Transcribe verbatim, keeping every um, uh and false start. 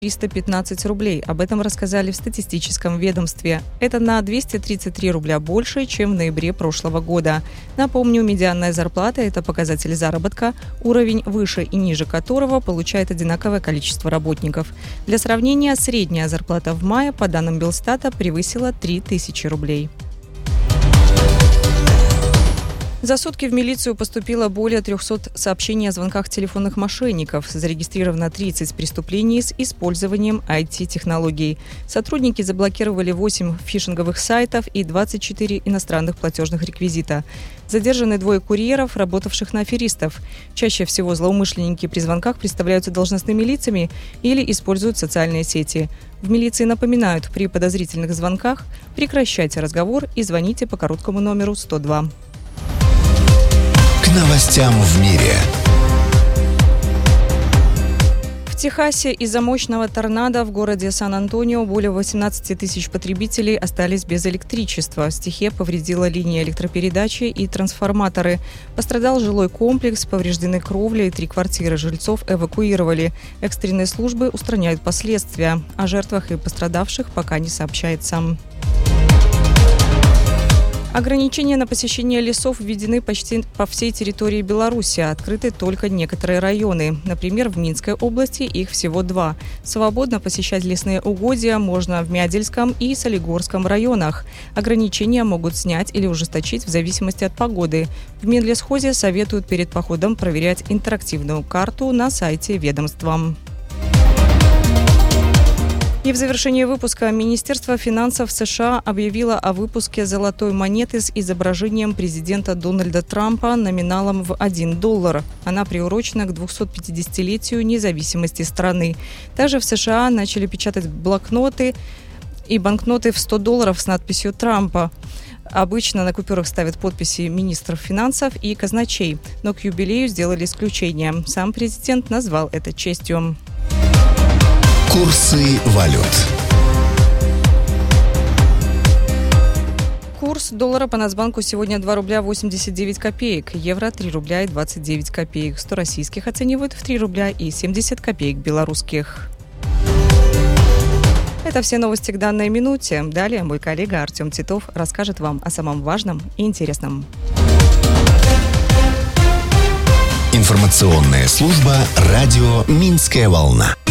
триста пятнадцать рублей. Об этом рассказали в статистическом ведомстве. Это на двести тридцать три рубля больше, чем в ноябре прошлого года. Напомню, медианная зарплата – это показатель заработка, уровень выше и ниже которого получает одинаковое количество работников. Для сравнения, средняя зарплата в мае, по данным Белстата, превысила три тысячи рублей. За сутки в милицию поступило более трехсот сообщений о звонках телефонных мошенников. Зарегистрировано тридцать преступлений с использованием ай ти-технологий. Сотрудники заблокировали восемь фишинговых сайтов и двадцать четыре иностранных платежных реквизита. Задержаны двое курьеров, работавших на аферистов. Чаще всего злоумышленники при звонках представляются должностными лицами или используют социальные сети. В милиции напоминают, при подозрительных звонках прекращайте разговор и звоните по короткому номеру сто два. К новостям в мире. В Техасе из-за мощного торнадо в городе Сан-Антонио более восемнадцати тысяч потребителей остались без электричества. Стихия повредила линии электропередачи и трансформаторы. Пострадал жилой комплекс, повреждены кровли и три квартиры. Жильцов эвакуировали. Экстренные службы устраняют последствия. О жертвах и пострадавших пока не сообщается. Ограничения на посещение лесов введены почти по всей территории Беларуси. Открыты только некоторые районы. Например, в Минской области их всего два. Свободно посещать лесные угодья можно в Мядельском и Солигорском районах. Ограничения могут снять или ужесточить в зависимости от погоды. В Минлесхозе советуют перед походом проверять интерактивную карту на сайте ведомства. И в завершении выпуска Министерство финансов США объявило о выпуске золотой монеты с изображением президента Дональда Трампа номиналом в один доллар. Она приурочена к двухсотпятидесятилетию независимости страны. Также в США начали печатать блокноты и банкноты в сто долларов с надписью «Трампа». Обычно на купюрах ставят подписи министров финансов и казначей, но к юбилею сделали исключение. Сам президент назвал это честью. Курсы валют. Курс доллара по Нацбанку сегодня два рубля восемьдесят девять копеек, евро три рубля и двадцать девять копеек, сто российских оценивают в три рубля и семьдесят копеек белорусских. Это все новости к данной минуте. Далее мой коллега Артем Титов расскажет вам о самом важном и интересном. Информационная служба радио «Минская волна».